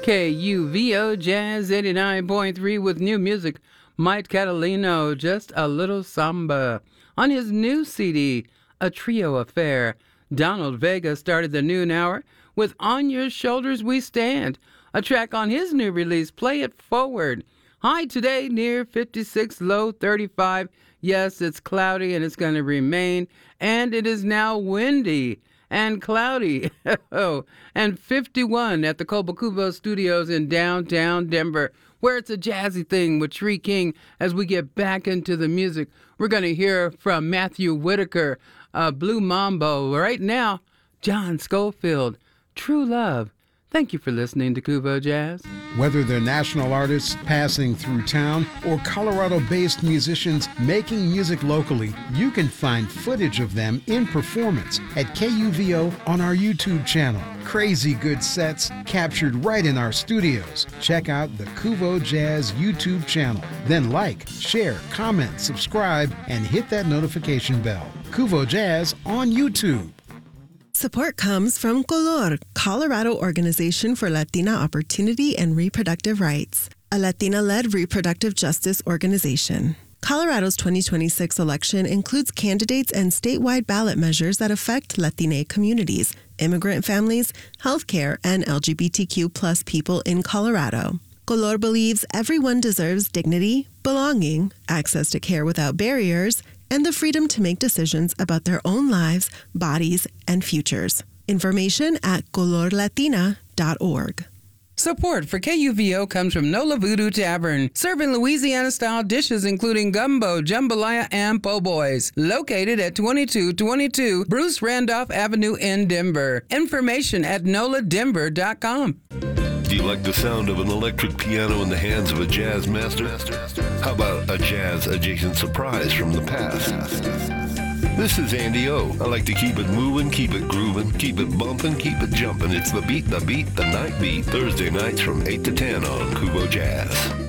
KUVO Jazz 89.3 with new music. Mike Catalino, Just a Little Samba. On his new CD, A Trio Affair, Donald Vega started the noon hour with On Your Shoulders We Stand, a track on his new release, Play It Forward. High today, near 56, low 35. Yes, it's cloudy and it's going to remain. And it is now windy and cloudy. And 51 at the Cobo Studios in downtown Denver, where it's a jazzy thing with Tree King. As we get back into the music, we're going to hear from Matthew Whitaker, Blue Mambo. Right now, John Schofield, True Love. Thank you for listening to Kuvo Jazz. Whether they're national artists passing through town or Colorado-based musicians making music locally, you can find footage of them in performance at KUVO on our YouTube channel. Crazy good sets captured right in our studios. Check out the Kuvo Jazz YouTube channel. Then like, share, comment, subscribe, and hit that notification bell. Kuvo Jazz on YouTube. Support comes from Color, Colorado Organization for Latina Opportunity and Reproductive Rights, a Latina-led reproductive justice organization. Colorado's 2026 election includes candidates and statewide ballot measures that affect Latina communities, immigrant families, healthcare, and LGBTQ+ people in Colorado. Color believes everyone deserves dignity, belonging, access to care without barriers, and the freedom to make decisions about their own lives, bodies, and futures. Information at colorlatina.org. Support for KUVO comes from Nola Voodoo Tavern, serving Louisiana-style dishes including gumbo, jambalaya, and po' boys. Located at 2222 Bruce Randolph Avenue in Denver. Information at noladenver.com. Do you like the sound of an electric piano in the hands of a jazz master? How about a jazz-adjacent surprise from the past? This is Andy O. I like to keep it moving, keep it grooving, keep it bumping, keep it jumping. It's the beat, the night beat. Thursday nights from 8 to 10 on Kuvo Jazz.